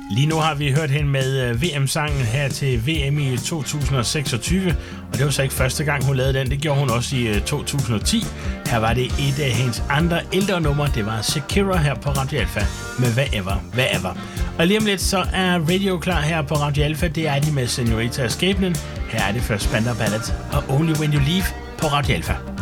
Lige nu har vi hørt hende med VM-sangen her til VM i 2026, og det var så ikke første gang, hun lavede den. Det gjorde hun også i 2010. Her var det et af hendes andre ældre numre. Det var Shakira her på Radio Alpha med Whatever. Og lige om lidt, så er Radio klar her på Radio Alpha. Det er de med Senorita og Skæbnen. Her er det først Spandau Ballet og Only When You Leave på Radio Alpha.